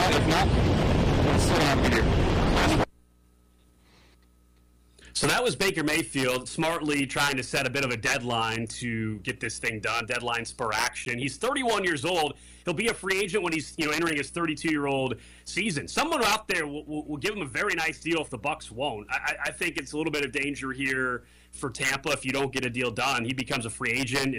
If not, we'll still have to do. So that was Baker Mayfield smartly trying to set a bit of a deadline to get this thing done. Deadline spur action. He's 31 years old. He'll be a free agent when he's entering his 32-year-old season. Someone out there will give him a very nice deal if the Bucs won't. I think it's a little bit of danger here for Tampa if you don't get a deal done. He becomes a free agent.